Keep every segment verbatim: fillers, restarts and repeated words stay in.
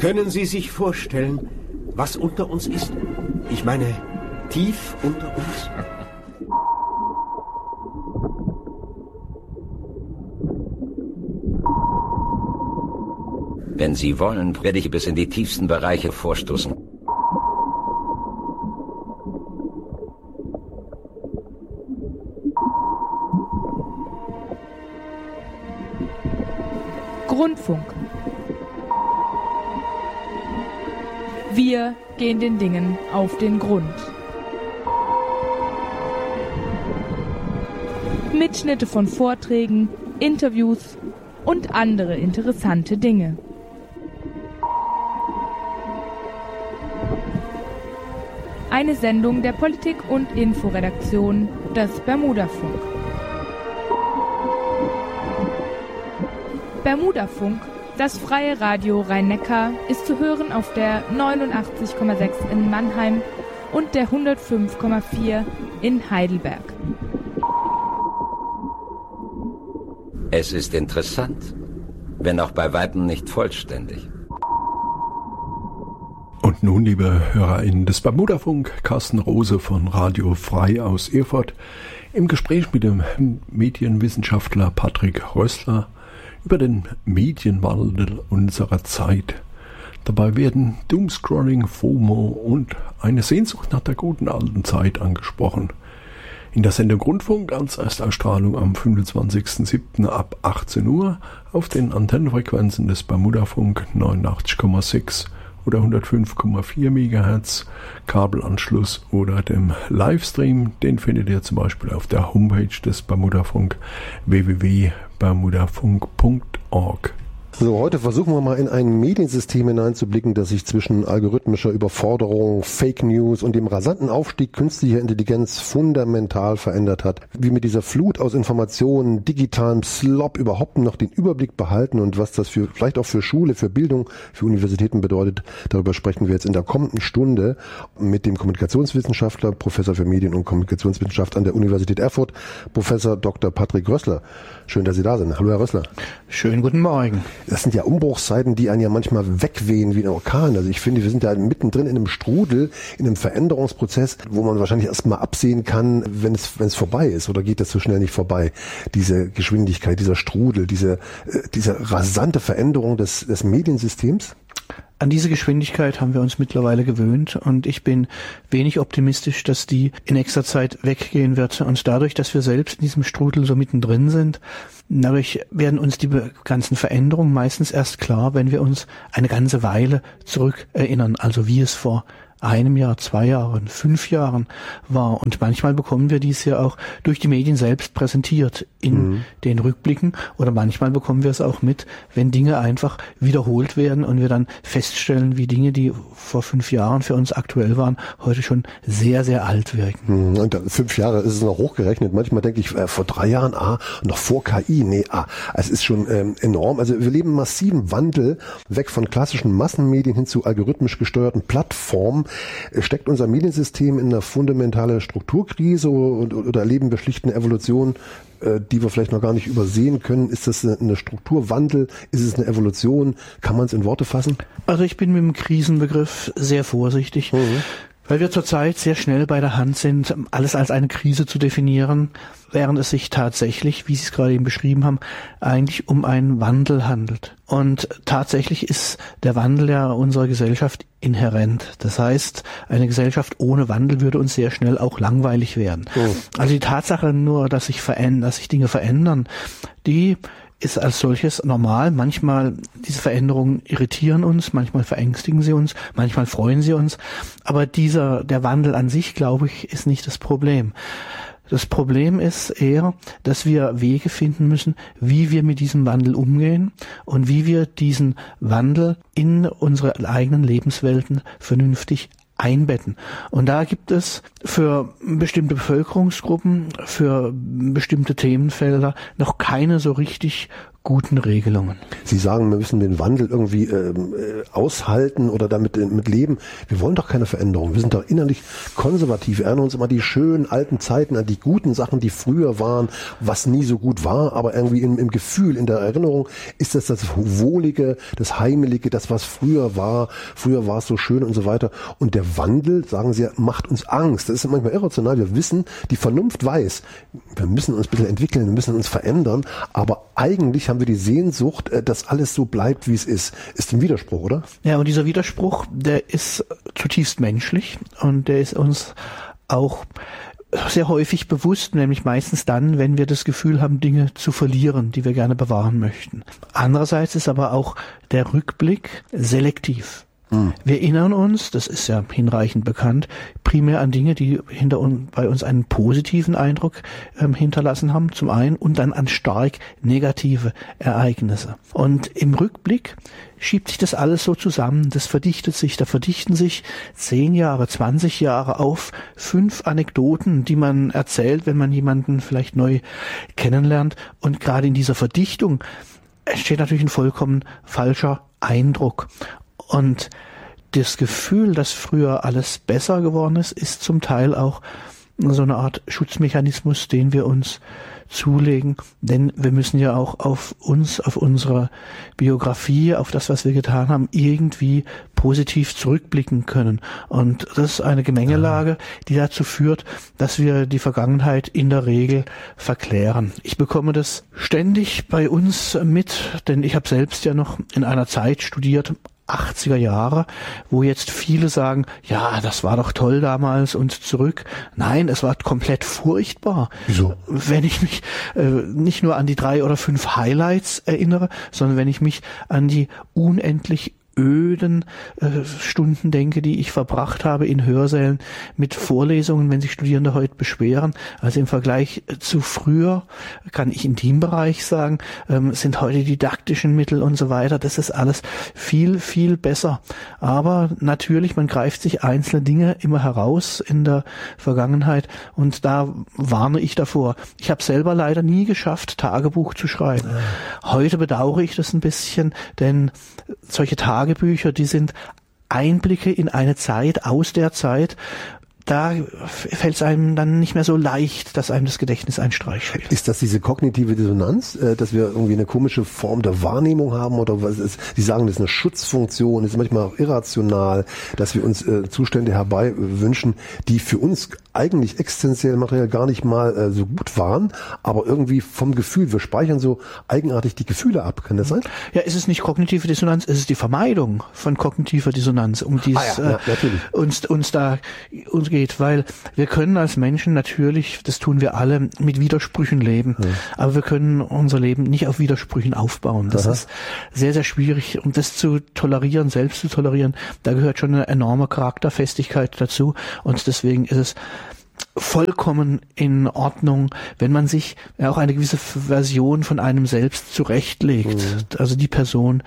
Können Sie sich vorstellen, was unter uns ist? Ich meine, tief unter uns? Wenn Sie wollen, werde ich bis in die tiefsten Bereiche vorstoßen. Grundfunk. Wir gehen den Dingen auf den Grund. Mitschnitte von Vorträgen, Interviews und andere interessante Dinge. Eine Sendung der Politik- und Inforedaktion des Bermudafunk. Bermudafunk, das freie Radio Rhein-Neckar, ist zu hören auf der neunundachtzig Komma sechs in Mannheim und der hundertfünf Komma vier in Heidelberg. Es ist interessant, wenn auch bei weitem nicht vollständig. Und nun, liebe HörerInnen des Bermudafunk, Carsten Rose von Radio Frei aus Erfurt im Gespräch mit dem Medienwissenschaftler Patrick Rössler über den Medienwandel unserer Zeit. Dabei werden Doomscrolling, FOMO und eine Sehnsucht nach der guten alten Zeit angesprochen. In der Sendung Grundfunk als Erstausstrahlung am fünfundzwanzigsten siebten ab achtzehn Uhr auf den Antennenfrequenzen des Bermudafunk neunundachtzig Komma sechs oder hundertfünf Komma vier Megahertz, Kabelanschluss oder dem Livestream. Den findet ihr zum Beispiel auf der Homepage des Bermudafunk w w w punkt bermudafunk punkt org. So, heute versuchen wir mal in ein Mediensystem hineinzublicken, das sich zwischen algorithmischer Überforderung, Fake News und dem rasanten Aufstieg künstlicher Intelligenz fundamental verändert hat. Wie mit dieser Flut aus Informationen, digitalem Slop überhaupt noch den Überblick behalten und was das für vielleicht auch für Schule, für Bildung, für Universitäten bedeutet, darüber sprechen wir jetzt in der kommenden Stunde mit dem Kommunikationswissenschaftler, Professor für Medien- und Kommunikationswissenschaft an der Universität Erfurt, Professor Doktor Patrick Rössler. Schön, dass Sie da sind. Hallo, Herr Rössler. Schönen guten Morgen. Das sind ja Umbruchszeiten, die einen ja manchmal wegwehen wie ein Orkan. Also ich finde, wir sind ja mittendrin in einem Strudel, in einem Veränderungsprozess, wo man wahrscheinlich erst mal absehen kann, wenn es wenn es vorbei ist. Oder geht das so schnell nicht vorbei? Diese Geschwindigkeit, dieser Strudel, diese äh, diese rasante Veränderung des des Mediensystems? An diese Geschwindigkeit haben wir uns mittlerweile gewöhnt und ich bin wenig optimistisch, dass die in nächster Zeit weggehen wird. Und dadurch, dass wir selbst in diesem Strudel so mittendrin sind, dadurch werden uns die ganzen Veränderungen meistens erst klar, wenn wir uns eine ganze Weile zurück erinnern, also wie es vor einem Jahr, zwei Jahren, fünf Jahren war. Und manchmal bekommen wir dies ja auch durch die Medien selbst präsentiert in mhm. den Rückblicken. Oder manchmal bekommen wir es auch mit, wenn Dinge einfach wiederholt werden und wir dann feststellen, wie Dinge, die vor fünf Jahren für uns aktuell waren, heute schon sehr, sehr alt wirken. Mhm. Und fünf Jahre ist es noch hochgerechnet. Manchmal denke ich, äh, vor drei Jahren, ah, noch vor K I, nee, ah, es ist schon ähm, enorm. Also wir leben einen massiven Wandel, weg von klassischen Massenmedien hin zu algorithmisch gesteuerten Plattformen. Steckt unser Mediensystem in einer fundamentalen Strukturkrise oder erleben wir schlicht eine Evolution, die wir vielleicht noch gar nicht übersehen können? Ist das eine Strukturwandel? Ist es eine Evolution? Kann man es in Worte fassen? Also ich bin mit dem Krisenbegriff sehr vorsichtig, mhm. weil wir zurzeit sehr schnell bei der Hand sind, alles als eine Krise zu definieren, während es sich tatsächlich, wie Sie es gerade eben beschrieben haben, eigentlich um einen Wandel handelt. Und tatsächlich ist der Wandel ja unserer Gesellschaft inhärent. Das heißt, eine Gesellschaft ohne Wandel würde uns sehr schnell auch langweilig werden. Oh. Also die Tatsache nur, dass sich verändern, dass sich Dinge verändern, die ist als solches normal. Manchmal, diese Veränderungen irritieren uns, manchmal verängstigen sie uns, manchmal freuen sie uns. Aber dieser, der Wandel an sich, glaube ich, ist nicht das Problem. Das Problem ist eher, dass wir Wege finden müssen, wie wir mit diesem Wandel umgehen und wie wir diesen Wandel in unsere eigenen Lebenswelten vernünftig einbetten. Und da gibt es für bestimmte Bevölkerungsgruppen, für bestimmte Themenfelder noch keine so richtig guten Regelungen. Sie sagen, wir müssen den Wandel irgendwie äh, aushalten oder damit äh, mit leben. Wir wollen doch keine Veränderung. Wir sind doch innerlich konservativ. Wir erinnern uns immer an die schönen alten Zeiten, an die guten Sachen, die früher waren, was nie so gut war, aber irgendwie im, im Gefühl, in der Erinnerung ist das das Wohlige, das Heimelige, das, was früher war. Früher war es so schön und so weiter. Und der Wandel, sagen Sie, macht uns Angst. Das ist manchmal irrational. Wir wissen, die Vernunft weiß, wir müssen uns ein bisschen entwickeln, wir müssen uns verändern, aber eigentlich haben wir die Sehnsucht, dass alles so bleibt, wie es ist. Ist ein Widerspruch, oder? Ja, und dieser Widerspruch, der ist zutiefst menschlich und der ist uns auch sehr häufig bewusst, nämlich meistens dann, wenn wir das Gefühl haben, Dinge zu verlieren, die wir gerne bewahren möchten. Andererseits ist aber auch der Rückblick selektiv. Wir erinnern uns, das ist ja hinreichend bekannt, primär an Dinge, die hinter uns, bei uns einen positiven Eindruck ähm, hinterlassen haben, zum einen, und dann an stark negative Ereignisse. Und im Rückblick schiebt sich das alles so zusammen, das verdichtet sich, da verdichten sich zehn Jahre, zwanzig Jahre auf fünf Anekdoten, die man erzählt, wenn man jemanden vielleicht neu kennenlernt. Und gerade in dieser Verdichtung entsteht natürlich ein vollkommen falscher Eindruck. Und das Gefühl, dass früher alles besser geworden ist, ist zum Teil auch so eine Art Schutzmechanismus, den wir uns zulegen. Denn wir müssen ja auch auf uns, auf unsere Biografie, auf das, was wir getan haben, irgendwie positiv zurückblicken können. Und das ist eine Gemengelage, die dazu führt, dass wir die Vergangenheit in der Regel verklären. Ich bekomme das ständig bei uns mit, denn ich habe selbst ja noch in einer Zeit studiert, achtziger Jahre, wo jetzt viele sagen, ja, das war doch toll damals und zurück. Nein, es war komplett furchtbar. Wieso? Wenn ich mich äh, nicht nur an die drei oder fünf Highlights erinnere, sondern wenn ich mich an die unendlich öden äh, Stunden denke, die ich verbracht habe in Hörsälen mit Vorlesungen, wenn sich Studierende heute beschweren. Also im Vergleich zu früher, kann ich in dem Bereich sagen, ähm, sind heute didaktischen Mittel und so weiter, das ist alles viel, viel besser. Aber natürlich, man greift sich einzelne Dinge immer heraus in der Vergangenheit und da warne ich davor. Ich habe selber leider nie geschafft, Tagebuch zu schreiben. Heute bedauere ich das ein bisschen, denn solche Tagebücher Tagebücher, die sind Einblicke in eine Zeit, aus der Zeit. Da fällt es einem dann nicht mehr so leicht, dass einem das Gedächtnis einen Streich spielt. Ist das diese kognitive Dissonanz, dass wir irgendwie eine komische Form der Wahrnehmung haben oder was ist? Sie sagen, das ist eine Schutzfunktion, das ist manchmal auch irrational, dass wir uns äh, Zustände herbei wünschen, die für uns eigentlich existenziell materiell gar nicht mal äh, so gut waren, aber irgendwie vom Gefühl, wir speichern so eigenartig die Gefühle ab. Kann das sein? Ja, es ist nicht kognitive Dissonanz, es ist die Vermeidung von kognitiver Dissonanz, um die es ah, ja, ja, äh, uns, uns da uns geht, weil wir können als Menschen natürlich, das tun wir alle, mit Widersprüchen leben, ja. aber wir können unser Leben nicht auf Widersprüchen aufbauen. Das Aha. ist sehr, sehr schwierig und das zu tolerieren, selbst zu tolerieren, da gehört schon eine enorme Charakterfestigkeit dazu und deswegen ist es vollkommen in Ordnung, wenn man sich auch eine gewisse Version von einem selbst zurechtlegt, mhm. also die Person,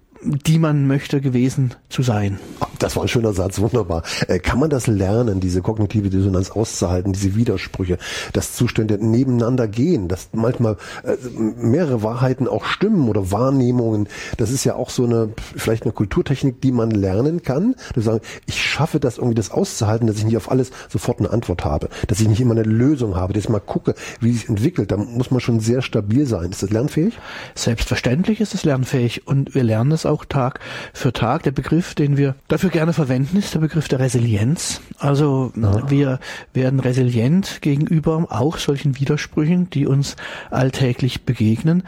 die man möchte gewesen zu sein. Das war ein schöner Satz, wunderbar. Äh, kann man das lernen, diese kognitive Dissonanz auszuhalten, diese Widersprüche, dass Zustände nebeneinander gehen, dass manchmal äh, mehrere Wahrheiten auch stimmen oder Wahrnehmungen? Das ist ja auch so eine, vielleicht eine Kulturtechnik, die man lernen kann. Dass sagen, ich schaffe das irgendwie, das auszuhalten, dass ich nicht auf alles sofort eine Antwort habe, dass ich nicht immer eine Lösung habe, dass ich mal gucke, wie es sich entwickelt. Da muss man schon sehr stabil sein. Ist das lernfähig? Selbstverständlich ist es lernfähig und wir lernen es auch Tag für Tag. Der Begriff, den wir dafür gerne verwenden, ist der Begriff der Resilienz. Also ja. wir werden resilient gegenüber auch solchen Widersprüchen, die uns alltäglich begegnen.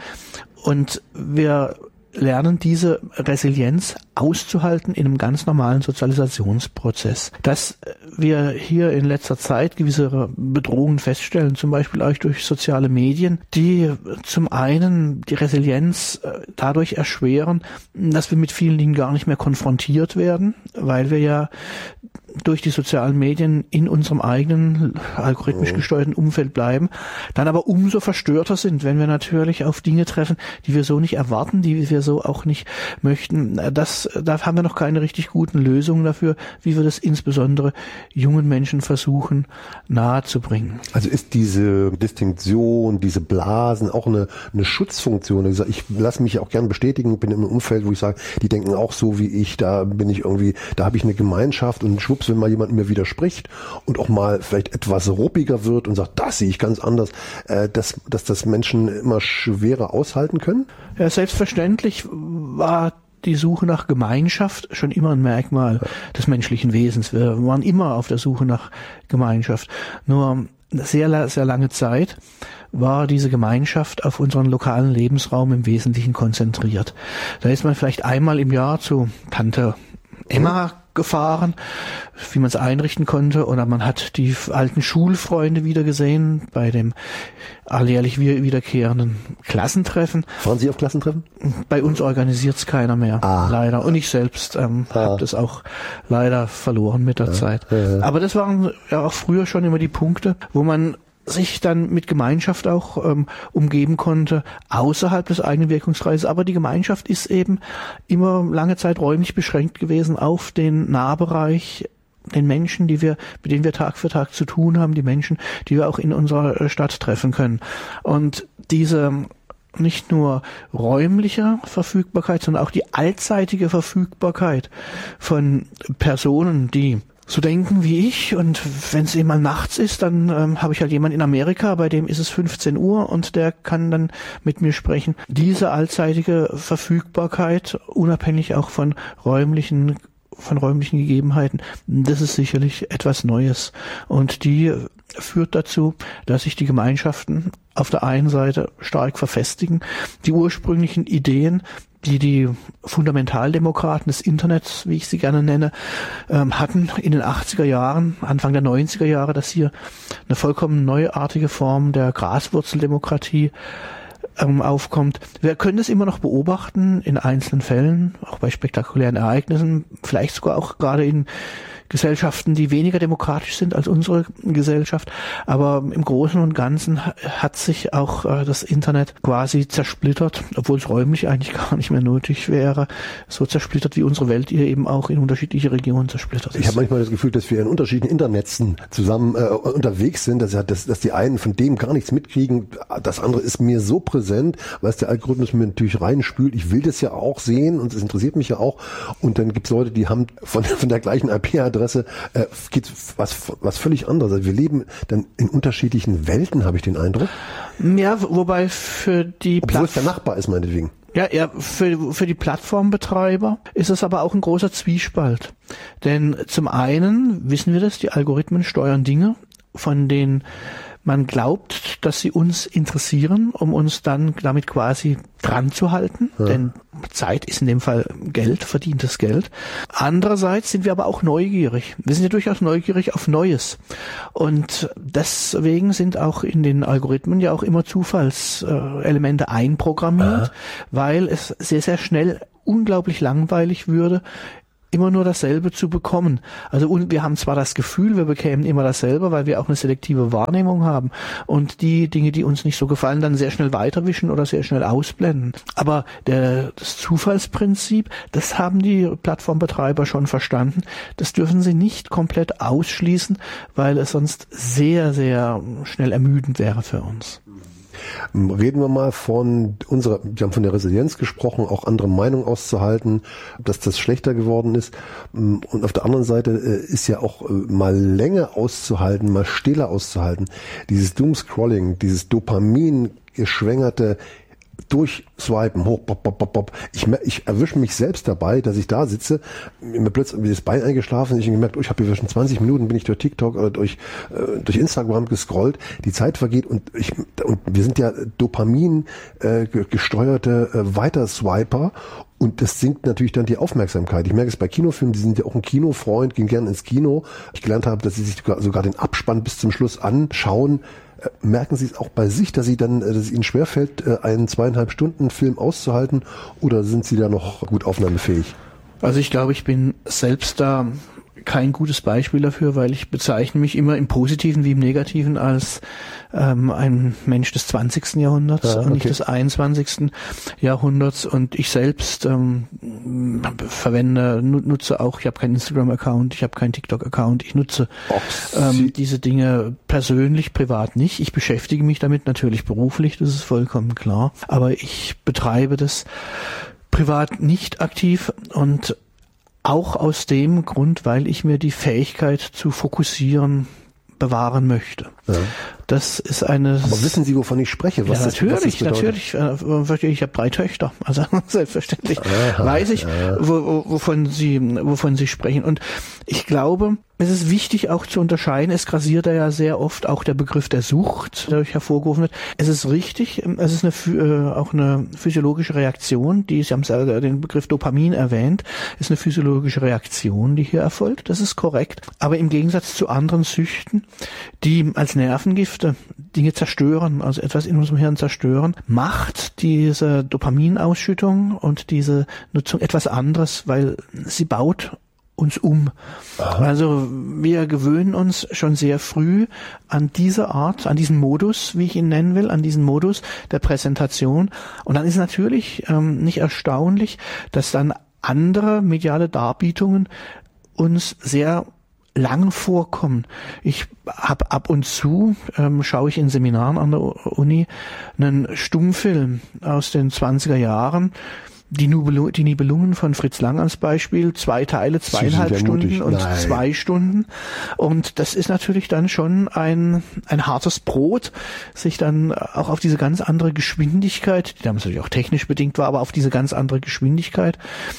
Und wir lernen diese Resilienz auszuhalten in einem ganz normalen Sozialisationsprozess. Dass wir hier in letzter Zeit gewisse Bedrohungen feststellen, zum Beispiel auch durch soziale Medien, die zum einen die Resilienz dadurch erschweren, dass wir mit vielen Dingen gar nicht mehr konfrontiert werden, weil wir ja durch die sozialen Medien in unserem eigenen algorithmisch gesteuerten Umfeld bleiben, dann aber umso verstörter sind, wenn wir natürlich auf Dinge treffen, die wir so nicht erwarten, die wir so auch nicht möchten. Das, da haben wir noch keine richtig guten Lösungen dafür, wie wir das insbesondere jungen Menschen versuchen nahezubringen. Also ist diese Distinktion, diese Blasen auch eine, eine Schutzfunktion? Ich, ich lasse mich auch gern bestätigen, bin in einem Umfeld, wo ich sage, die denken auch so wie ich, da bin ich irgendwie, da habe ich eine Gemeinschaft und schwupps, wenn mal jemand mir widerspricht und auch mal vielleicht etwas ruppiger wird und sagt, das sehe ich ganz anders, äh, dass, dass das Menschen immer schwerer aushalten können? Ja, selbstverständlich war die Suche nach Gemeinschaft schon immer ein Merkmal des menschlichen Wesens. Wir waren immer auf der Suche nach Gemeinschaft. Nur sehr, sehr lange Zeit war diese Gemeinschaft auf unseren lokalen Lebensraum im Wesentlichen konzentriert. Da ist man vielleicht einmal im Jahr zu Tante Emma gefahren, wie man es einrichten konnte, oder man hat die alten Schulfreunde wieder gesehen bei dem alljährlich wiederkehrenden Klassentreffen. Fahren Sie auf Klassentreffen? Bei uns organisiert es keiner mehr, ah. leider. Und ich selbst ähm, ah. habe das auch leider verloren mit der ja. Zeit. Ja, ja. Aber das waren ja auch früher schon immer die Punkte, wo man sich dann mit Gemeinschaft auch ähm, umgeben konnte, außerhalb des eigenen Wirkungskreises. Aber die Gemeinschaft ist eben immer lange Zeit räumlich beschränkt gewesen auf den Nahbereich, den Menschen, die wir, mit denen wir Tag für Tag zu tun haben, die Menschen, die wir auch in unserer Stadt treffen können. Und diese nicht nur räumliche Verfügbarkeit, sondern auch die allzeitige Verfügbarkeit von Personen, die so denken wie ich, und wenn es eben mal nachts ist, dann ähm, habe ich halt jemanden in Amerika, bei dem ist es fünfzehn Uhr und der kann dann mit mir sprechen. Diese allzeitige Verfügbarkeit, unabhängig auch von räumlichen von räumlichen Gegebenheiten, das ist sicherlich etwas Neues, und die führt dazu, dass sich die Gemeinschaften auf der einen Seite stark verfestigen. Die ursprünglichen Ideen, die die Fundamentaldemokraten des Internets, wie ich sie gerne nenne, ähm, hatten in den achtziger Jahren, Anfang der neunziger Jahre, dass hier eine vollkommen neuartige Form der Graswurzeldemokratie ähm, aufkommt. Wir können das immer noch beobachten in einzelnen Fällen, auch bei spektakulären Ereignissen, vielleicht sogar auch gerade in Gesellschaften, die weniger demokratisch sind als unsere Gesellschaft. Aber im Großen und Ganzen hat sich auch äh, das Internet quasi zersplittert, obwohl es räumlich eigentlich gar nicht mehr nötig wäre, so zersplittert, wie unsere Welt hier eben auch in unterschiedliche Regionen zersplittert ist. Ich habe manchmal das Gefühl, dass wir in unterschiedlichen Internetnetzen zusammen äh, unterwegs sind, dass, dass, dass die einen von dem gar nichts mitkriegen, das andere ist mir so präsent, weil es der Algorithmus mir natürlich reinspült. Ich will das ja auch sehen und es interessiert mich ja auch. Und dann gibt es Leute, die haben von, von der gleichen I P-Adresse Äh, geht was was völlig anderes. Also wir leben dann in unterschiedlichen Welten, habe ich den Eindruck. Ja, wobei für die Obwohl Platt- es der Nachbar ist, meinetwegen. Ja, ja, für, für die Plattformbetreiber ist es aber auch ein großer Zwiespalt. Denn zum einen wissen wir das, die Algorithmen steuern Dinge, von denen man glaubt, dass sie uns interessieren, um uns dann damit quasi dran zu halten, ja. Denn Zeit ist in dem Fall Geld, verdientes Geld. Andererseits sind wir aber auch neugierig. Wir sind ja durchaus neugierig auf Neues. Und deswegen sind auch in den Algorithmen ja auch immer Zufallselemente einprogrammiert, ja. Weil es sehr, sehr schnell unglaublich langweilig würde, immer nur dasselbe zu bekommen. Also und wir haben zwar das Gefühl, wir bekämen immer dasselbe, weil wir auch eine selektive Wahrnehmung haben und die Dinge, die uns nicht so gefallen, dann sehr schnell weiterwischen oder sehr schnell ausblenden. Aber der, das Zufallsprinzip, das haben die Plattformbetreiber schon verstanden. Das dürfen sie nicht komplett ausschließen, weil es sonst sehr, sehr schnell ermüdend wäre für uns. Reden wir mal von unserer, wir haben von der Resilienz gesprochen, auch andere Meinungen auszuhalten, dass das schlechter geworden ist. Und auf der anderen Seite ist ja auch mal Länge auszuhalten, mal stiller auszuhalten. Dieses Doomscrolling, dieses Dopamin geschwängerte Durchswipen, hoch, bop, bop, bop, bop. Ich, ich erwische mich selbst dabei, dass ich da sitze, mir plötzlich das Bein eingeschlafen, ich habe gemerkt, oh, ich habe hier schon zwanzig Minuten, bin ich durch TikTok oder durch, äh, durch Instagram gescrollt, die Zeit vergeht und ich und wir sind ja Dopamin äh, gesteuerte äh, Weiterswiper. Und das sinkt natürlich dann die Aufmerksamkeit. Ich merke es bei Kinofilmen, die sind ja auch ein Kinofreund, gehen gerne ins Kino. Ich gelernt habe, dass sie sich sogar den Abspann bis zum Schluss anschauen. Merken Sie es auch bei sich, dass Sie dann, dass es Ihnen schwerfällt, einen zweieinhalb Stunden Film auszuhalten, oder sind Sie da noch gut aufnahmefähig? Also ich glaube, ich bin selbst da kein gutes Beispiel dafür, weil ich bezeichne mich immer im Positiven wie im Negativen als ähm, ein Mensch des zwanzigsten Jahrhunderts ja, okay. und nicht des einundzwanzigsten Jahrhunderts. Und ich selbst ähm, verwende, nutze auch, ich habe keinen Instagram-Account, ich habe keinen TikTok-Account, ich nutze ähm, diese Dinge persönlich, privat nicht. Ich beschäftige mich damit natürlich beruflich, das ist vollkommen klar, aber ich betreibe das privat nicht aktiv und auch aus dem Grund, weil ich mir die Fähigkeit zu fokussieren bewahren möchte. Ja. Das ist eine... Aber wissen Sie, wovon ich spreche? Was ja, das, natürlich, was das natürlich. Äh, ich habe drei Töchter. Also selbstverständlich Aha, weiß ich, ja. wo, wovon Sie, wovon Sie sprechen. Und ich glaube, es ist wichtig auch zu unterscheiden. Es grassiert ja sehr oft auch der Begriff der Sucht, der dadurch hervorgerufen wird. Es ist richtig, es ist eine, auch eine physiologische Reaktion, die, Sie haben den Begriff Dopamin erwähnt, ist eine physiologische Reaktion, die hier erfolgt. Das ist korrekt. Aber im Gegensatz zu anderen Süchten, die als Nervengifte Dinge zerstören, also etwas in unserem Hirn zerstören, macht diese Dopaminausschüttung und diese Nutzung etwas anderes, weil sie baut uns um. Aha. Also wir gewöhnen uns schon sehr früh an diese Art, an diesen Modus, wie ich ihn nennen will, an diesen Modus der Präsentation. Und dann ist natürlich ähm, nicht erstaunlich, dass dann andere mediale Darbietungen uns sehr lang vorkommen. Ich habe ab und zu, ähm, schaue ich in Seminaren an der Uni, einen Stummfilm aus den zwanziger Jahren, Die, Nibelu- die Nibelungen von Fritz Lang als Beispiel, zwei Teile, zweieinhalb Stunden und Nein. zwei Stunden. Und das ist natürlich dann schon ein, ein hartes Brot, sich dann auch auf diese ganz andere Geschwindigkeit, die damals natürlich auch technisch bedingt war, aber auf diese ganz andere Geschwindigkeit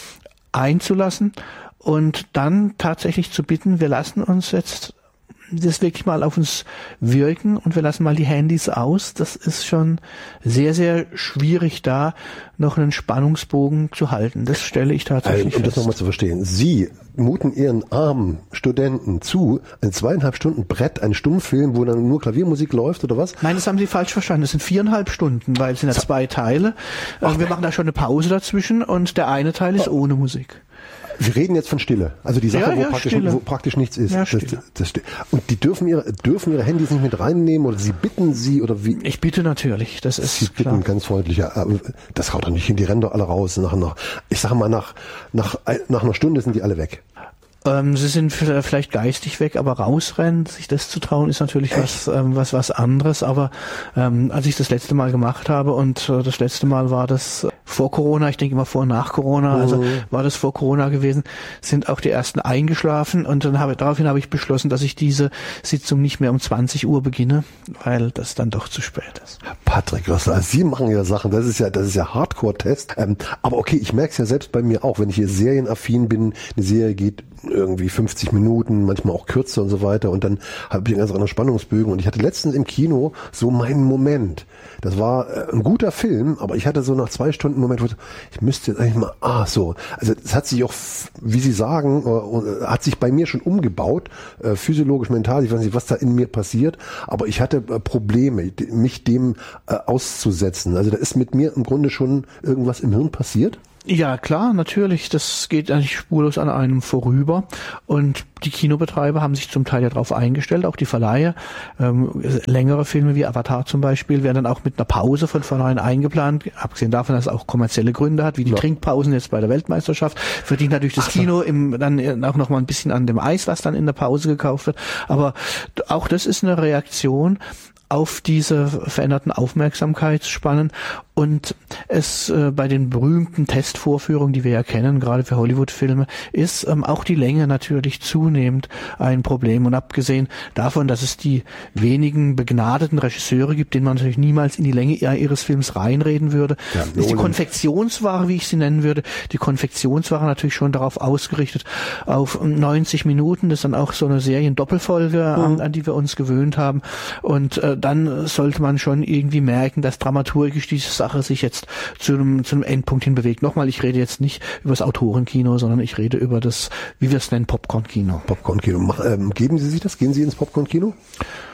einzulassen und dann tatsächlich zu bitten, wir lassen uns jetzt das wirklich mal auf uns wirken und wir lassen mal die Handys aus. Das ist schon sehr, sehr schwierig, da noch einen Spannungsbogen zu halten. Das stelle ich tatsächlich also, um fest. Um das nochmal zu verstehen. Sie muten Ihren armen Studenten zu, ein zweieinhalb Stunden Brett, ein Stummfilm, wo dann nur Klaviermusik läuft oder was? Nein, das haben Sie falsch verstanden. Das sind viereinhalb Stunden, weil es sind ja zwei Teile. Ach, wir machen da schon eine Pause dazwischen und der eine Teil ist ohne Musik. Wir reden jetzt von Stille, also die Sache, ja, wo, ja, praktisch, Stille. wo praktisch nichts ist. Ja, das, das, das, und die dürfen ihre, dürfen ihre Handys nicht mit reinnehmen oder Sie bitten sie oder wie? Ich bitte natürlich, das ist Sie bitten klar. ganz freundlich. Ja, das haut doch nicht hin, die rennen doch alle raus. Nach, nach, ich sage mal, nach, nach, nach einer Stunde sind die alle weg. Ähm, sie sind vielleicht geistig weg, aber rausrennen, sich das zu trauen, ist natürlich was, ähm, was, was anderes. Aber ähm, als ich das letzte Mal gemacht habe und äh, das letzte Mal war das vor Corona, ich denke immer vor und nach Corona, also mhm. war das vor Corona gewesen, sind auch die ersten eingeschlafen und dann habe daraufhin habe ich beschlossen, dass ich diese Sitzung nicht mehr um zwanzig Uhr beginne, weil das dann doch zu spät ist. Patrick Rössler, Sie machen ja Sachen, das ist ja, das ist ja Hardcore-Test. Ähm, aber okay, ich merke es ja selbst bei mir auch, wenn ich hier serienaffin bin, eine Serie geht irgendwie fünfzig Minuten, manchmal auch kürzer und so weiter und dann habe ich einen ganz anderen Spannungsbögen und ich hatte letztens im Kino so meinen Moment. Das war äh, ein guter Film, aber ich hatte so nach zwei Stunden einen Moment, wo ich, ich müsste jetzt eigentlich mal, ah so, also es hat sich auch, wie Sie sagen, äh, hat sich bei mir schon umgebaut, äh, physiologisch, mental, ich weiß nicht, was da in mir passiert, aber ich hatte äh, Probleme, mich dem äh, auszusetzen. Also da ist mit mir im Grunde schon irgendwas im Hirn passiert. Ja, klar, natürlich. Das geht eigentlich spurlos an einem vorüber. Und die Kinobetreiber haben sich zum Teil ja darauf eingestellt, auch die Verleiher. Ähm, längere Filme wie Avatar zum Beispiel werden dann auch mit einer Pause von vornherein eingeplant. Abgesehen davon, dass es auch kommerzielle Gründe hat, wie die ja. Trinkpausen jetzt bei der Weltmeisterschaft. Verdient natürlich das Ach, Kino im, dann auch noch mal ein bisschen an dem Eis, was dann in der Pause gekauft wird. Aber auch das ist eine Reaktion auf diese veränderten Aufmerksamkeitsspannen und es äh, bei den berühmten Testvorführungen, die wir ja kennen, gerade für Hollywood-Filme, ist ähm, auch die Länge natürlich zunehmend ein Problem. Und abgesehen davon, dass es die wenigen begnadeten Regisseure gibt, denen man natürlich niemals in die Länge ihres Films reinreden würde, ja, ist die Konfektionsware, wie ich sie nennen würde, die Konfektionsware natürlich schon darauf ausgerichtet, auf neunzig Minuten, das ist dann auch so eine Seriendoppelfolge, mhm. an, an die wir uns gewöhnt haben. Und äh, dann sollte man schon irgendwie merken, dass dramaturgisch diese Sache sich jetzt zu einem, zu einem Endpunkt hin bewegt. Nochmal, ich rede jetzt nicht über das Autorenkino, sondern ich rede über das, wie wir es nennen, Popcorn-Kino. Popcorn-Kino. Ähm, geben Sie sich das? Gehen Sie ins Popcorn-Kino?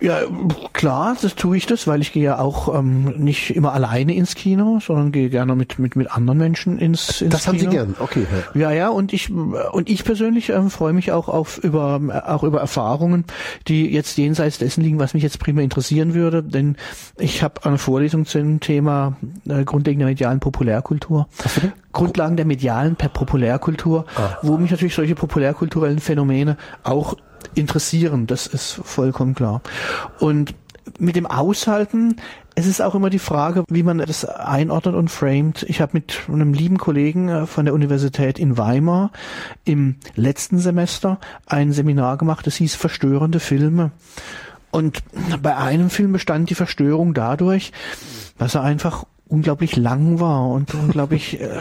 Ja, klar, das tue ich das, weil ich gehe ja auch ähm, nicht immer alleine ins Kino, sondern gehe gerne mit mit mit anderen Menschen ins, ins das Kino. haben Sie gern, okay. Ja, ja, und ich und ich persönlich ähm, freue mich auch auf über auch über Erfahrungen, die jetzt jenseits dessen liegen, was mich jetzt primär interessieren würde, denn ich habe eine Vorlesung zum Thema äh, Grundlegende der medialen Populärkultur. Was bitte? Grundlagen der medialen per Populärkultur, ah. wo mich natürlich solche populärkulturellen Phänomene auch interessieren, das ist vollkommen klar. Und mit dem Aushalten, es ist auch immer die Frage, wie man das einordnet und framet. Ich habe mit einem lieben Kollegen von der Universität in Weimar im letzten Semester ein Seminar gemacht, das hieß Verstörende Filme. Und bei einem Film bestand die Verstörung dadurch, dass er einfach unglaublich lang war und unglaublich äh,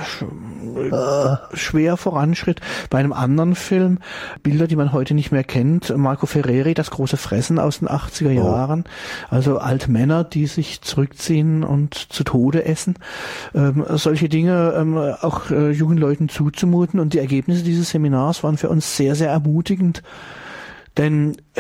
sch- schwer voranschritt. Bei einem anderen Film, Bilder, die man heute nicht mehr kennt, Marco Ferreri, Das große Fressen aus den achtziger Jahren, oh. also alte Männer, die sich zurückziehen und zu Tode essen. Ähm, solche Dinge ähm, auch äh, jungen Leuten zuzumuten, und die Ergebnisse dieses Seminars waren für uns sehr, sehr ermutigend, denn äh,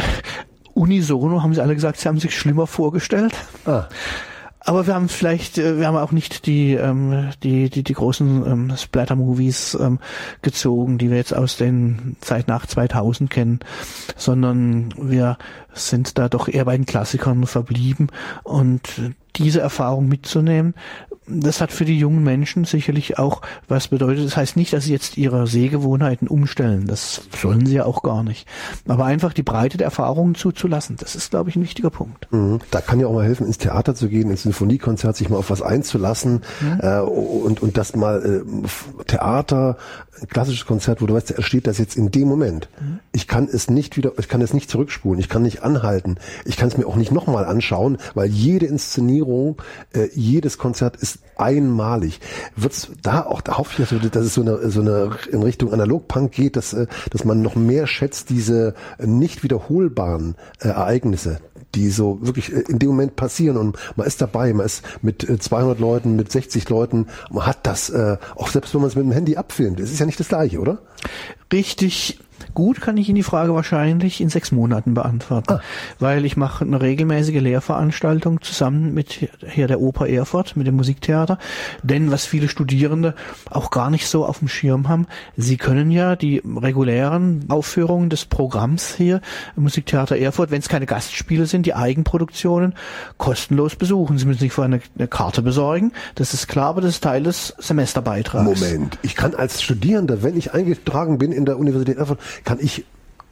unisono haben sie alle gesagt, sie haben sich schlimmer vorgestellt. Ah. Aber wir haben vielleicht, wir haben auch nicht die ähm, die die die großen ähm, Splatter-Movies ähm, gezogen, die wir jetzt aus den Zeit nach zweitausend kennen, sondern wir sind da doch eher bei den Klassikern verblieben, und diese Erfahrung mitzunehmen, das hat für die jungen Menschen sicherlich auch was bedeutet. Das heißt nicht, dass sie jetzt ihre Sehgewohnheiten umstellen. Das sollen sie ja auch gar nicht. Aber einfach die Breite der Erfahrungen zuzulassen, das ist, glaube ich, ein wichtiger Punkt. Mhm. Da kann ja auch mal helfen, ins Theater zu gehen, ins Sinfoniekonzert, sich mal auf was einzulassen, mhm. äh, und und das mal äh, Theater, ein klassisches Konzert, wo du weißt, da steht das jetzt in dem Moment. Mhm. Ich kann es nicht wieder, ich kann es nicht zurückspulen, ich kann nicht anhalten, ich kann es mir auch nicht nochmal anschauen, weil jede Inszenierung, äh, jedes Konzert ist einmalig. Wird's da auch, da hoffe ich, dass es so eine, so eine in Richtung Analogpunk geht, dass, dass man noch mehr schätzt, diese nicht wiederholbaren äh, Ereignisse, die so wirklich in dem Moment passieren, und man ist dabei, man ist mit zweihundert Leuten, mit sechzig Leuten, man hat das, äh, auch selbst wenn man es mit dem Handy abfilmt, das ist ja nicht das Gleiche, oder? Richtig. Gut kann ich Ihnen die Frage wahrscheinlich in sechs Monaten beantworten, ah. weil ich mache eine regelmäßige Lehrveranstaltung zusammen mit hier der Oper Erfurt, mit dem Musiktheater. Denn was viele Studierende auch gar nicht so auf dem Schirm haben, sie können ja die regulären Aufführungen des Programms hier im Musiktheater Erfurt, wenn es keine Gastspiele sind, die Eigenproduktionen, kostenlos besuchen. Sie müssen sich vorher eine, eine Karte besorgen, das ist klar, aber das ist Teil des Semesterbeitrags. Moment, ich kann als Studierender, wenn ich eingetragen bin in der Universität Erfurt, kann ich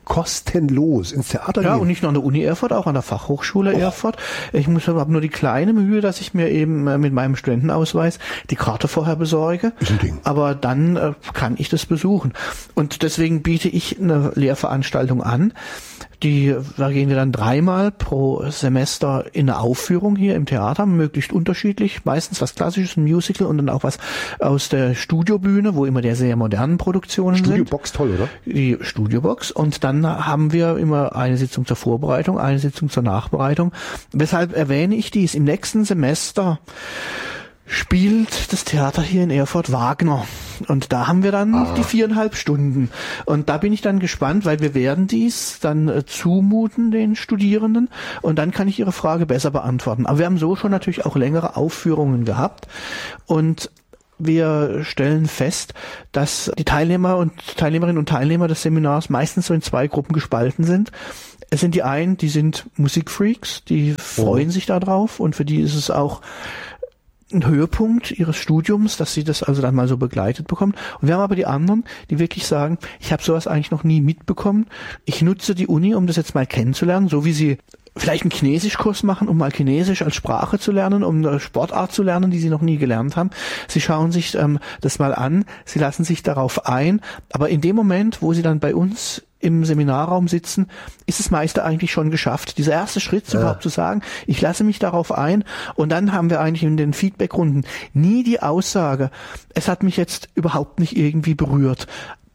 kostenlos ins Theater ja, gehen. Ja, und nicht nur an der Uni Erfurt, auch an der Fachhochschule oh. Erfurt. Ich muss habe nur die kleine Mühe, dass ich mir eben äh, mit meinem Studentenausweis die Karte vorher besorge. Ist ein Ding. Aber dann äh, kann ich das besuchen. Und deswegen biete ich eine Lehrveranstaltung an. Die, da gehen wir dann dreimal pro Semester in eine Aufführung hier im Theater, möglichst unterschiedlich, meistens was Klassisches, ein Musical, und dann auch was aus der Studiobühne, wo immer der sehr modernen Produktionen sind. Studiobox, toll, oder? Die Studiobox. Und dann haben wir immer eine Sitzung zur Vorbereitung, eine Sitzung zur Nachbereitung. Weshalb erwähne ich dies? Im nächsten Semester spielt das Theater hier in Erfurt Wagner. Und da haben wir dann ah. die viereinhalb Stunden. Und da bin ich dann gespannt, weil wir werden dies dann äh, zumuten, den Studierenden. Und dann kann ich Ihre Frage besser beantworten. Aber wir haben so schon natürlich auch längere Aufführungen gehabt. Und wir stellen fest, dass die Teilnehmer und Teilnehmerinnen und Teilnehmer des Seminars meistens so in zwei Gruppen gespalten sind. Es sind die einen, die sind Musikfreaks, die freuen oh. sich da drauf, und für die ist es auch ein Höhepunkt ihres Studiums, dass sie das also dann mal so begleitet bekommen. Und wir haben aber die anderen, die wirklich sagen, ich habe sowas eigentlich noch nie mitbekommen. Ich nutze die Uni, um das jetzt mal kennenzulernen, so wie sie vielleicht einen Chinesischkurs machen, um mal Chinesisch als Sprache zu lernen, um eine Sportart zu lernen, die sie noch nie gelernt haben. Sie schauen sich ähm, das mal an, sie lassen sich darauf ein, aber in dem Moment, wo sie dann bei uns im Seminarraum sitzen, ist das meiste eigentlich schon geschafft. Dieser erste Schritt, ja. überhaupt zu sagen, ich lasse mich darauf ein, und dann haben wir eigentlich in den Feedbackrunden nie die Aussage, es hat mich jetzt überhaupt nicht irgendwie berührt. Aber die Frage, was mich dann interessiert, ist,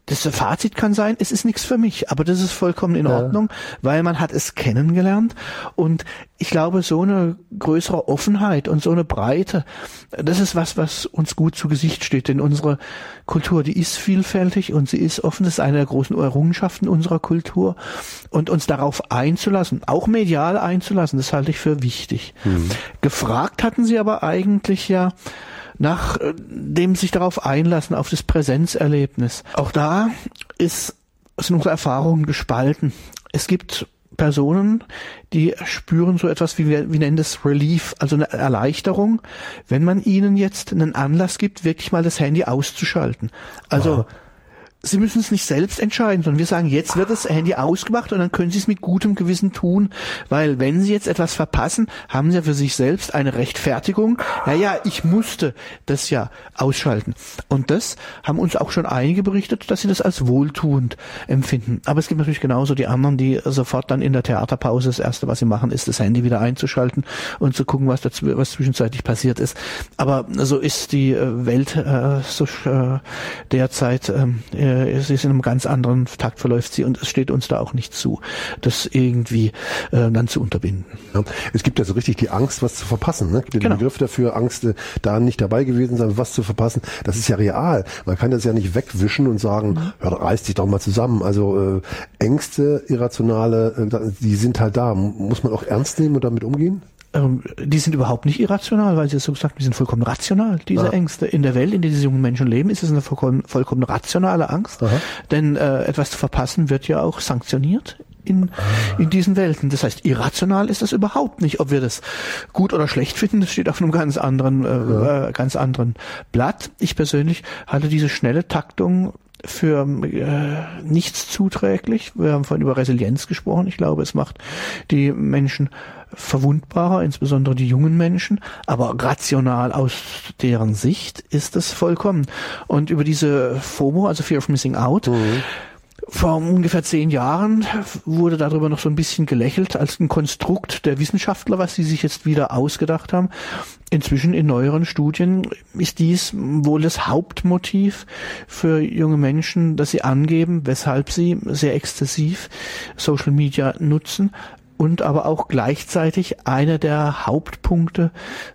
Das Fazit kann sein, es ist nichts für mich, aber das ist vollkommen in Ordnung, ja. weil man hat es kennengelernt und ich glaube, so eine größere Offenheit und so eine Breite, das ist was, was uns gut zu Gesicht steht, denn unsere Kultur, die ist vielfältig und sie ist offen, das ist eine der großen Errungenschaften unserer Kultur und uns darauf einzulassen, auch medial einzulassen, das halte ich für wichtig. Mhm. Gefragt hatten Sie aber eigentlich ja, nach dem sich darauf einlassen, auf das Präsenzerlebnis. Auch da ist, sind unsere Erfahrungen gespalten. Es gibt Personen, die spüren so etwas, wie wir, wir nennen das Relief, also eine Erleichterung, wenn man ihnen jetzt einen Anlass gibt, wirklich mal das Handy auszuschalten. Also, oh. Sie müssen es nicht selbst entscheiden, sondern wir sagen, jetzt wird das Handy ausgemacht und dann können Sie es mit gutem Gewissen tun, weil wenn Sie jetzt etwas verpassen, haben Sie ja für sich selbst eine Rechtfertigung. Naja, ich musste das ja ausschalten. Und das haben uns auch schon einige berichtet, dass sie das als wohltuend empfinden. Aber es gibt natürlich genauso die anderen, die sofort dann in der Theaterpause das Erste, was sie machen, ist das Handy wieder einzuschalten und zu gucken, was, dazu, was zwischenzeitlich passiert ist. Aber so ist die Welt äh, so äh, derzeit äh, es ist in einem ganz anderen Takt verläuft sie und es steht uns da auch nicht zu, das irgendwie äh, dann zu unterbinden. Ja, es gibt ja so richtig die Angst, was zu verpassen. Ne? Es gibt ja den genau. Begriff dafür, Angst, äh, da nicht dabei gewesen sein, was zu verpassen. Das ist ja real. Man kann das ja nicht wegwischen und sagen, mhm. ja, reiß dich doch mal zusammen. Also äh, Ängste, irrationale, äh, die sind halt da. Muss man auch ernst nehmen und damit umgehen? Die sind überhaupt nicht irrational, weil Sie es so gesagt haben, die sind vollkommen rational, diese ah. Ängste. In der Welt, in der diese jungen Menschen leben, ist es eine vollkommen, vollkommen rationale Angst. Aha. Denn äh, etwas zu verpassen wird ja auch sanktioniert in, ah. in diesen Welten. Das heißt, irrational ist das überhaupt nicht. Ob wir das gut oder schlecht finden, das steht auf einem ganz anderen, äh, ja. äh, ganz anderen Blatt. Ich persönlich halte diese schnelle Taktung für äh, nichts zuträglich. Wir haben vorhin über Resilienz gesprochen. Ich glaube, es macht die Menschen verwundbarer, insbesondere die jungen Menschen, aber rational aus deren Sicht ist es vollkommen. Und über diese FOMO, also Fear of Missing Out, mhm. vor ungefähr zehn Jahren wurde darüber noch so ein bisschen gelächelt als ein Konstrukt der Wissenschaftler, was sie sich jetzt wieder ausgedacht haben. Inzwischen in neueren Studien ist dies wohl das Hauptmotiv für junge Menschen, dass sie angeben, weshalb sie sehr exzessiv Social Media nutzen. Und aber auch gleichzeitig einer der Hauptpunkte,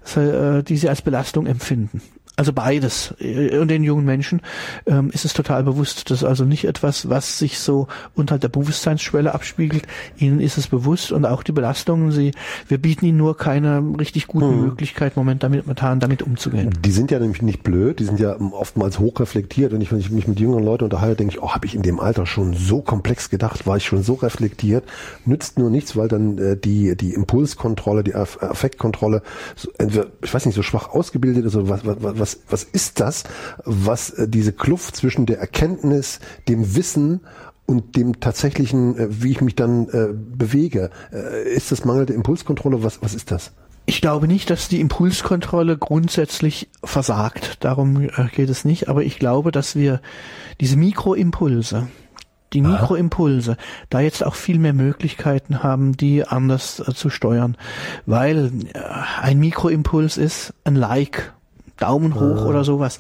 die sie als Belastung empfinden. Also beides. Und den jungen Menschen ähm, ist es total bewusst. Das ist also nicht etwas, was sich so unterhalb der Bewusstseinsschwelle abspiegelt. Ihnen ist es bewusst und auch die Belastungen. Sie, wir bieten ihnen nur keine richtig gute hm. Möglichkeit, Moment damit, momentan damit umzugehen. Die sind ja nämlich nicht blöd. Die sind ja oftmals hochreflektiert. Und ich, wenn ich mich mit jüngeren Leuten unterhalte, denke ich, oh, habe ich in dem Alter schon so komplex gedacht, war ich schon so reflektiert. Nützt nur nichts, weil dann äh, die die Impulskontrolle, die Affektkontrolle, so, entweder, ich weiß nicht, so schwach ausgebildet ist oder was, was Was, was ist das, was äh, diese Kluft zwischen der Erkenntnis, dem Wissen und dem tatsächlichen, äh, wie ich mich dann äh, bewege, äh, ist das mangelnde Impulskontrolle? Was, was ist das? Ich glaube nicht, dass die Impulskontrolle grundsätzlich versagt. Darum äh, geht es nicht. Aber ich glaube, dass wir diese Mikroimpulse, die Mikroimpulse, da jetzt auch viel mehr Möglichkeiten haben, die anders äh, zu steuern. Weil äh, ein Mikroimpuls ist ein Like, Daumen hoch ah. oder sowas.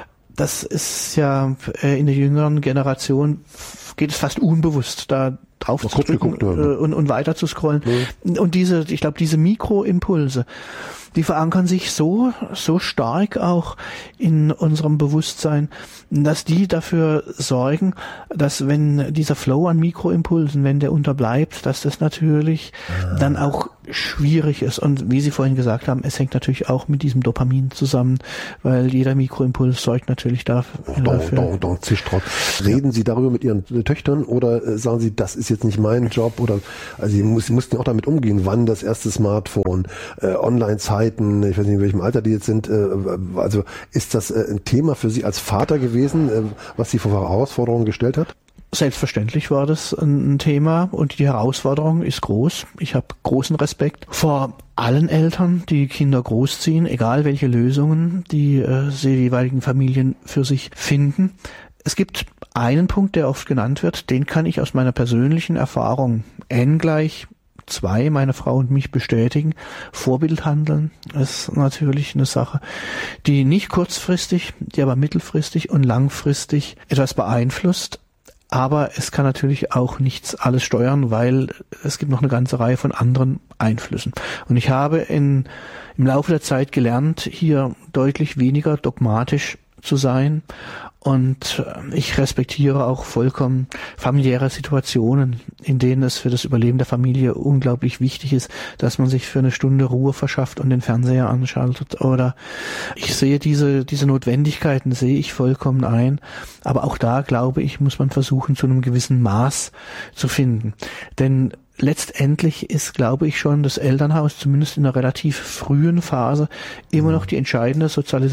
Das ist ja äh, in der jüngeren Generation geht es fast unbewusst, da drauf zu drücken geguckt, äh, und, und weiter zu scrollen. Mhm. Und diese, ich glaube, diese Mikroimpulse, die verankern sich so, so stark auch in unserem Bewusstsein, dass die dafür sorgen, dass wenn dieser Flow an Mikroimpulsen, wenn der unterbleibt, dass das natürlich ah. dann auch schwierig ist. Und wie Sie vorhin gesagt haben, es hängt natürlich auch mit diesem Dopamin zusammen, weil jeder Mikroimpuls sorgt natürlich dafür. Don, don, don, zisch drauf. Reden ja. Sie darüber mit Ihren Töchtern oder äh, sagen Sie, das ist jetzt nicht mein Job? Oder also Sie, muss, Sie mussten auch damit umgehen, wann das erste Smartphone, äh, Online-Zeiten, ich weiß nicht, in welchem Alter die jetzt sind. Äh, also ist das äh, ein Thema für Sie als Vater gewesen, äh, was Sie vor Herausforderungen gestellt hat? Selbstverständlich war das ein Thema und die Herausforderung ist groß. Ich habe großen Respekt vor allen Eltern, die Kinder großziehen, egal welche Lösungen die, äh, die jeweiligen Familien für sich finden. Es gibt einen Punkt, der oft genannt wird, den kann ich aus meiner persönlichen Erfahrung N gleich zwei, meine Frau und mich, bestätigen. Vorbildhandeln ist natürlich eine Sache, die nicht kurzfristig, die aber mittelfristig und langfristig etwas beeinflusst. Aber es kann natürlich auch nichts alles steuern, weil es gibt noch eine ganze Reihe von anderen Einflüssen. Und ich habe in, im Laufe der Zeit gelernt, hier deutlich weniger dogmatisch zu sein. Und ich respektiere auch vollkommen familiäre Situationen, in denen es für das Überleben der Familie unglaublich wichtig ist, dass man sich für eine Stunde Ruhe verschafft und den Fernseher anschaltet. Oder ich sehe diese, diese Notwendigkeiten, sehe ich vollkommen ein. Aber auch da, glaube ich, muss man versuchen, zu einem gewissen Maß zu finden. Denn letztendlich ist, glaube ich, schon das Elternhaus, zumindest in einer relativ frühen Phase, immer noch die entscheidende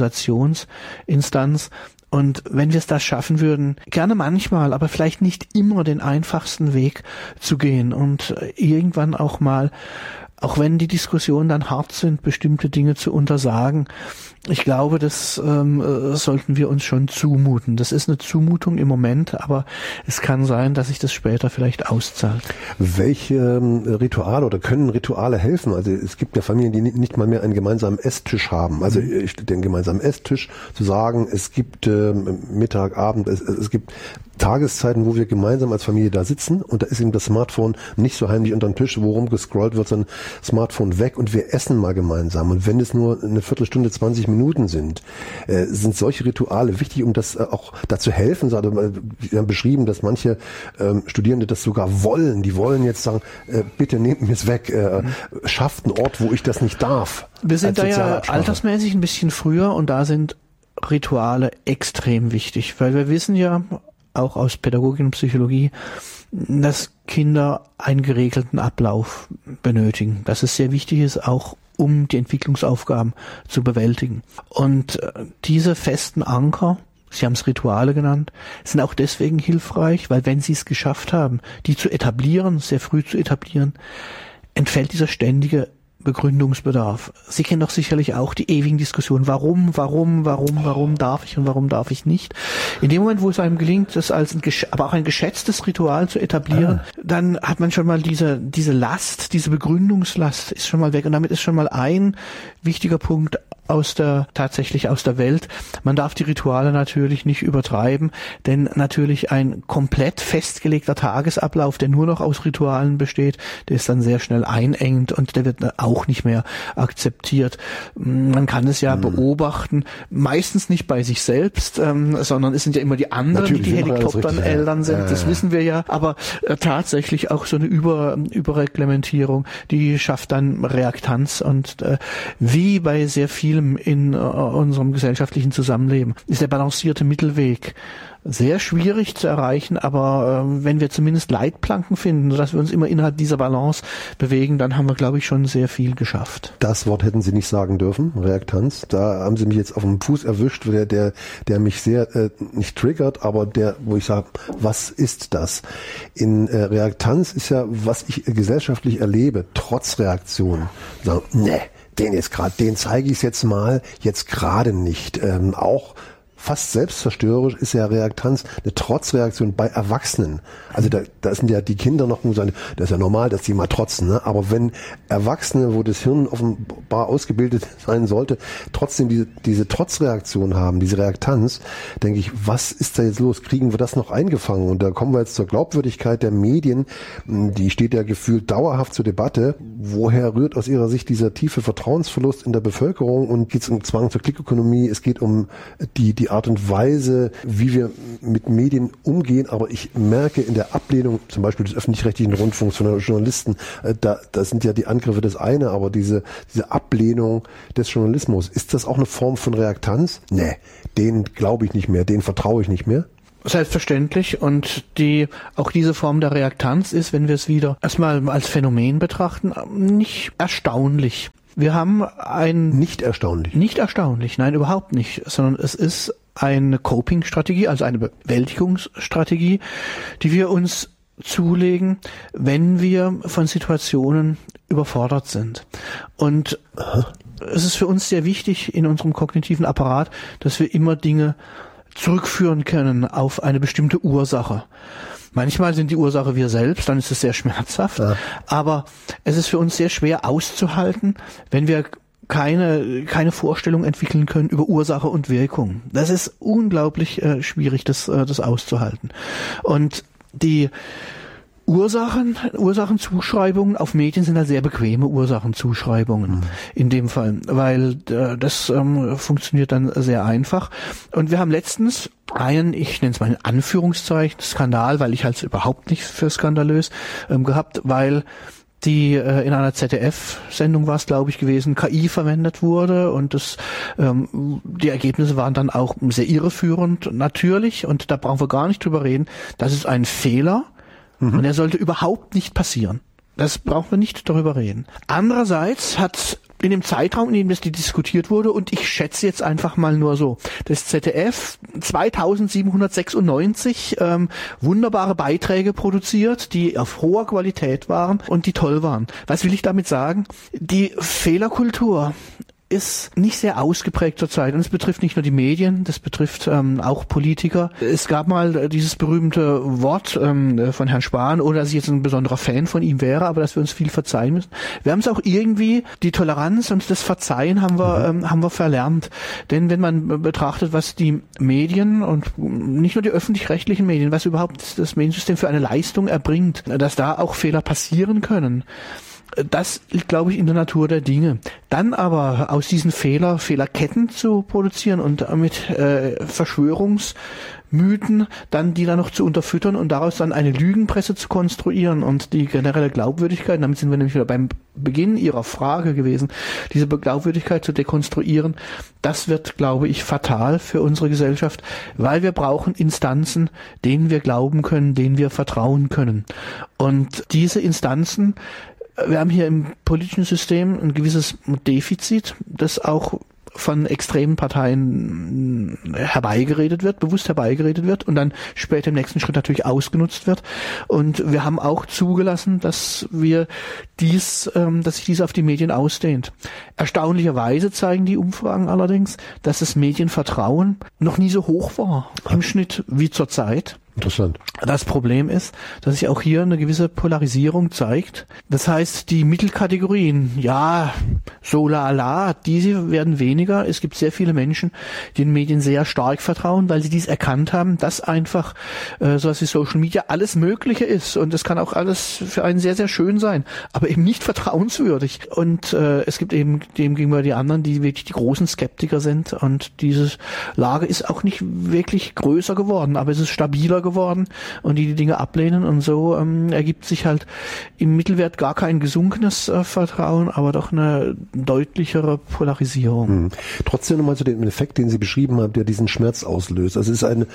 Sozialisationsinstanz. Und wenn wir es da schaffen würden, gerne manchmal, aber vielleicht nicht immer den einfachsten Weg zu gehen und irgendwann auch mal, auch wenn die Diskussionen dann hart sind, bestimmte Dinge zu untersagen. Ich glaube, das ähm, sollten wir uns schon zumuten. Das ist eine Zumutung im Moment, aber es kann sein, dass sich das später vielleicht auszahlt. Welche ähm, Rituale oder können Rituale helfen? Also es gibt ja Familien, die nicht mal mehr einen gemeinsamen Esstisch haben. Also ich, den gemeinsamen Esstisch zu sagen, es gibt äh, Mittag, Abend, es, es gibt Tageszeiten, wo wir gemeinsam als Familie da sitzen und da ist eben das Smartphone nicht so heimlich unter dem Tisch, wo rumgescrollt wird, sondern Smartphone weg und wir essen mal gemeinsam. Und wenn es nur eine Viertelstunde, zwanzig Minuten sind, äh, sind solche Rituale wichtig, um das äh, auch dazu helfen. Wir haben beschrieben, dass manche ähm, Studierende das sogar wollen. Die wollen jetzt sagen, äh, bitte nehmt mir es weg, äh, mhm. schafft einen Ort, wo ich das nicht darf. Wir sind da ja altersmäßig ein bisschen früher und da sind Rituale extrem wichtig, weil wir wissen ja, auch aus Pädagogik und Psychologie, dass Kinder einen geregelten Ablauf benötigen. Dass es sehr wichtig ist, auch um die Entwicklungsaufgaben zu bewältigen. Und diese festen Anker, Sie haben es Rituale genannt, sind auch deswegen hilfreich, weil wenn Sie es geschafft haben, die zu etablieren, sehr früh zu etablieren, entfällt dieser ständige Begründungsbedarf. Sie kennen doch sicherlich auch die ewigen Diskussionen. Warum, warum, warum, warum darf ich und warum darf ich nicht? In dem Moment, wo es einem gelingt, das als ein, aber auch ein geschätztes Ritual zu etablieren, ah. dann hat man schon mal diese, diese Last, diese Begründungslast ist schon mal weg. Und damit ist schon mal ein wichtiger Punkt aus der, tatsächlich aus der Welt. Man darf die Rituale natürlich nicht übertreiben, denn natürlich ein komplett festgelegter Tagesablauf, der nur noch aus Ritualen besteht, der ist dann sehr schnell einengt und der wird auch nicht mehr akzeptiert. Man kann es ja mhm. beobachten, meistens nicht bei sich selbst, ähm, sondern es sind ja immer die anderen, natürlich, die die Helikoptern-Eltern sind, äh. das wissen wir ja, aber äh, tatsächlich auch so eine Über, Überreglementierung, die schafft dann Reaktanz und äh, wie bei sehr vielen in uh, unserem gesellschaftlichen Zusammenleben ist der balancierte Mittelweg sehr schwierig zu erreichen, aber äh, wenn wir zumindest Leitplanken finden, sodass wir uns immer innerhalb dieser Balance bewegen, dann haben wir, glaube ich, schon sehr viel geschafft. Das Wort hätten Sie nicht sagen dürfen, Reaktanz. Da haben Sie mich jetzt auf dem Fuß erwischt, der, der, der mich sehr, äh, nicht triggert, aber der, wo ich sage, was ist das? In äh, Reaktanz ist ja, was ich gesellschaftlich erlebe, trotz Reaktion. Sagen, ne, den jetzt gerade, den zeige ich es jetzt mal, jetzt gerade nicht. Ähm, auch fast selbstzerstörerisch ist ja Reaktanz eine Trotzreaktion bei Erwachsenen. Also da, da sind ja die Kinder noch, das ist ja normal, dass die mal trotzen, ne? Aber wenn Erwachsene, wo das Hirn offenbar ausgebildet sein sollte, trotzdem diese, diese Trotzreaktion haben, diese Reaktanz, denke ich, was ist da jetzt los? Kriegen wir das noch eingefangen? Und da kommen wir jetzt zur Glaubwürdigkeit der Medien. Die steht ja gefühlt dauerhaft zur Debatte. Woher rührt aus Ihrer Sicht dieser tiefe Vertrauensverlust in der Bevölkerung? Und geht es um Zwang zur Klickökonomie? Es geht um die, die Art und Weise, wie wir mit Medien umgehen, aber ich merke in der Ablehnung zum Beispiel des öffentlich-rechtlichen Rundfunks von Journalisten, äh, da, da sind ja die Angriffe das eine, aber diese, diese Ablehnung des Journalismus, ist das auch eine Form von Reaktanz? Nee, den glaube ich nicht mehr, den vertraue ich nicht mehr. Selbstverständlich, und die auch diese Form der Reaktanz ist, wenn wir es wieder erstmal als Phänomen betrachten, nicht erstaunlich. Wir haben ein... Nicht erstaunlich. Nicht erstaunlich, nein, überhaupt nicht, sondern es ist eine Coping-Strategie, also eine Bewältigungsstrategie, die wir uns zulegen, wenn wir von Situationen überfordert sind. Und Aha. es ist für uns sehr wichtig in unserem kognitiven Apparat, dass wir immer Dinge zurückführen können auf eine bestimmte Ursache. Manchmal sind die Ursache wir selbst, dann ist es sehr schmerzhaft. Ja. Aber es ist für uns sehr schwer auszuhalten, wenn wir keine keine Vorstellung entwickeln können über Ursache und Wirkung. Das ist unglaublich äh, schwierig, das äh, das auszuhalten. Und die Ursachen, Ursachenzuschreibungen auf Medien sind halt sehr bequeme Ursachenzuschreibungen mhm. in dem Fall, weil äh, das ähm, funktioniert dann sehr einfach. Und wir haben letztens einen, ich nenne es mal in Anführungszeichen, Skandal, weil ich halte es überhaupt nicht für skandalös, ähm, gehabt, weil die äh, in einer Z D F-Sendung war es, glaube ich, gewesen, K I verwendet wurde und das ähm, die Ergebnisse waren dann auch sehr irreführend, natürlich, und da brauchen wir gar nicht drüber reden. Das ist ein Fehler. Mhm. Und er sollte überhaupt nicht passieren. Das brauchen wir nicht darüber reden. Andererseits hat in dem Zeitraum, in dem das diskutiert wurde, und ich schätze jetzt einfach mal nur so, das Z D F zweitausendsiebenhundertsechsundneunzig ähm, wunderbare Beiträge produziert, die auf hoher Qualität waren und die toll waren. Was will ich damit sagen? Die Fehlerkultur ist nicht sehr ausgeprägt zurzeit. Und es betrifft nicht nur die Medien, das betrifft ähm, auch Politiker. Es gab mal dieses berühmte Wort ähm, von Herrn Spahn, ohne dass ich jetzt ein besonderer Fan von ihm wäre, aber dass wir uns viel verzeihen müssen. Wir haben es auch irgendwie, die Toleranz und das Verzeihen haben wir, mhm. ähm, haben wir verlernt. Denn wenn man betrachtet, was die Medien und nicht nur die öffentlich-rechtlichen Medien, was überhaupt das Mediensystem für eine Leistung erbringt, dass da auch Fehler passieren können, das liegt, glaube ich, in der Natur der Dinge. Dann aber aus diesen Fehler, Fehlerketten zu produzieren und mit äh, Verschwörungsmythen dann die dann noch zu unterfüttern und daraus dann eine Lügenpresse zu konstruieren und die generelle Glaubwürdigkeit, damit sind wir nämlich wieder beim Beginn Ihrer Frage gewesen, diese Glaubwürdigkeit zu dekonstruieren, das wird, glaube ich, fatal für unsere Gesellschaft, weil wir brauchen Instanzen, denen wir glauben können, denen wir vertrauen können. Und diese Instanzen, wir haben hier im politischen System ein gewisses Defizit, das auch von extremen Parteien herbeigeredet wird, bewusst herbeigeredet wird und dann später im nächsten Schritt natürlich ausgenutzt wird. Und wir haben auch zugelassen, dass wir dies, ähm, dass sich dies auf die Medien ausdehnt. Erstaunlicherweise zeigen die Umfragen allerdings, dass das Medienvertrauen noch nie so hoch war im Schnitt wie zurzeit. Interessant. Das Problem ist, dass sich auch hier eine gewisse Polarisierung zeigt. Das heißt, die Mittelkategorien, ja, so la la, diese werden weniger. Es gibt sehr viele Menschen, die den Medien sehr stark vertrauen, weil sie dies erkannt haben, dass einfach äh, sowas wie Social Media alles Mögliche ist. Und es kann auch alles für einen sehr, sehr schön sein, aber eben nicht vertrauenswürdig. Und äh, es gibt eben dem gegenüber die anderen, die wirklich die großen Skeptiker sind. Und diese Lage ist auch nicht wirklich größer geworden, aber es ist stabiler geworden. geworden und die die Dinge ablehnen und so ähm, ergibt sich halt im Mittelwert gar kein gesunkenes äh, Vertrauen, aber doch eine deutlichere Polarisierung. Hm. Trotzdem nochmal zu dem Effekt, den Sie beschrieben haben, der diesen Schmerz auslöst. Also es ist ein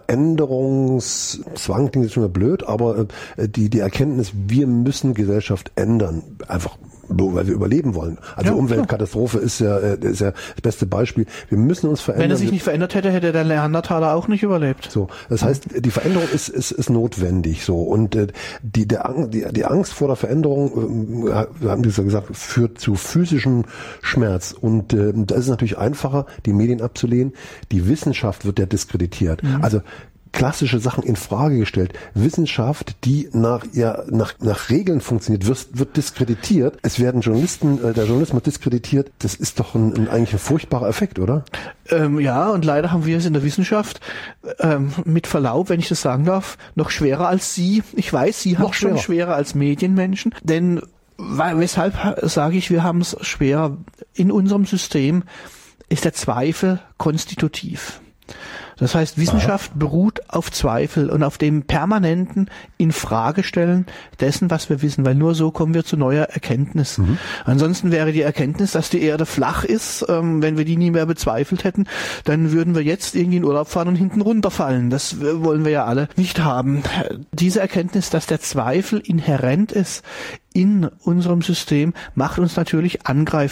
Veränderungszwang, klingt jetzt schon mal blöd, aber äh, die, die Erkenntnis, wir müssen Gesellschaft ändern, einfach weil wir überleben wollen. Also ja, Umweltkatastrophe ist ja, ist ja das beste Beispiel. Wir müssen uns verändern. Wenn er sich nicht verändert hätte, hätte der Neandertaler auch nicht überlebt. So, das heißt, die Veränderung ist ist, ist notwendig. So und äh, die der die, die Angst vor der Veränderung, äh, wir haben das ja gesagt, führt zu physischem Schmerz. Und äh, da ist es natürlich einfacher, die Medien abzulehnen. Die Wissenschaft wird ja diskreditiert. Mhm. Also klassische Sachen in Frage gestellt. Wissenschaft, die nach ja nach nach Regeln funktioniert, wird, wird diskreditiert. Es werden Journalisten, äh, der Journalismus diskreditiert. Das ist doch ein, ein eigentlich ein furchtbarer Effekt, oder? Ähm, ja, und leider haben wir es in der Wissenschaft ähm, mit Verlaub, wenn ich das sagen darf, noch schwerer als Sie. Ich weiß, Sie haben es schon schwerer als Medienmenschen, denn weil, weshalb sage ich, wir haben es schwer. In unserem System ist der Zweifel konstitutiv. Das heißt, Wissenschaft Aha. beruht auf Zweifel und auf dem permanenten Infragestellen dessen, was wir wissen, weil nur so kommen wir zu neuer Erkenntnis. Mhm. Ansonsten wäre die Erkenntnis, dass die Erde flach ist, ähm, wenn wir die nie mehr bezweifelt hätten, dann würden wir jetzt irgendwie in Urlaub fahren und hinten runterfallen. Das wollen wir ja alle nicht haben. Diese Erkenntnis, dass der Zweifel inhärent ist in unserem System, macht uns natürlich angreifbar.